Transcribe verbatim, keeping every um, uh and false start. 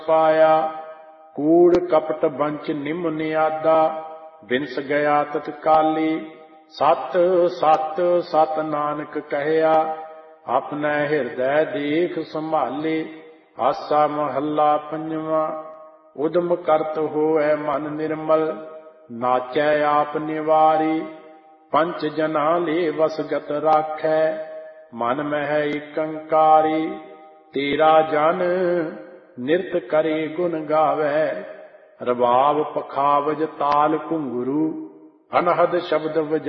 ਪਾਇਆ। ਕੂੜ ਕਪਟ ਬੰਚ ਨਿਮ ਨਿਆਦਾ, ਬਿਨਸ ਗਿਆ ਤਤਕਾਲੀ। ਸਤ ਸਤ ਸਤ ਨਾਨਕ ਕਹਿਆ, ਆਪਣਾ ਹਿਰਦੈ ਦੇਖ ਸੰਭਾਲੇ। ਆਸਾ ਮਹੱਲਾ ਪੰਜਵਾਂ। ਉਦਮ ਕਰਤ ਹੋਇ ਮਨ ਨਿਰਮਲ, ਨਾਚੈ ਆਪ ਨਿਵਾਰੀ। ਪੰਚ ਜਨਾ ਲੇ ਵਸਗਤ ਰਾਖੈ, ਮਨ ਮਹਿ ਏਕੰਕਾਰੀ। ਤੇਰਾ ਜਨ ਨਿਰਤ ਕਰੇ ਗੁਣ ਗਾਵੈ, ਰਬਾਬ ਪਖਾਵਜ ਤਾਲ ਘੁੰਗਰੂ। ਅਨਹਦ ਸ਼ਬਦ